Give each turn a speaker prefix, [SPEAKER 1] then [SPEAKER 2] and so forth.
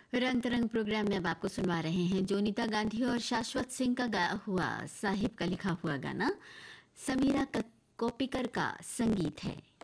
[SPEAKER 1] रंग तरंग प्रोग्राम में अब आपको सुनवा रहे हैं जोनीता गांधी और शाश्वत सिंह का गाया हुआ साहिब का लिखा हुआ गाना। समीरा कोपिकर का संगीत है।